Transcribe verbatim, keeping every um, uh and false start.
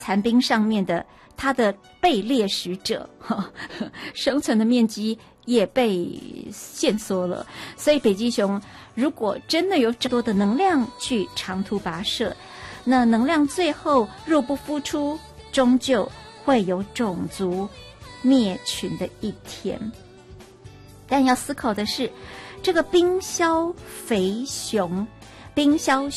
残冰上面的它的被猎食者呵呵生存的面积也被限缩了。所以北极熊如果真的有这么多的能量去长途跋涉，那能量最后若不付出，终究会有种族灭群的一天。但要思考的是，这个冰消肥熊冰消